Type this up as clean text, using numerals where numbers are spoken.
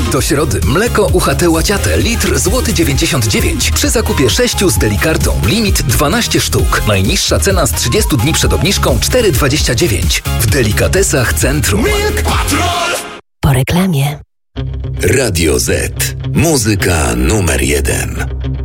Do środy mleko UHT Łaciate litr złoty 99. Przy zakupie 6 z Delikartą. Limit 12 sztuk. Najniższa cena z 30 dni przed obniżką 4,29. W Delikatesach Centrum. Milk Patrol! Po reklamie. Radio Z. Muzyka numer 1.